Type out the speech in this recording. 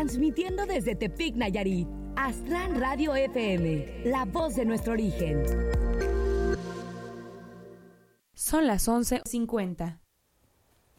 Transmitiendo desde Tepic, Nayarit, Aztlán Radio FM, la voz de nuestro origen. Son las 11:50.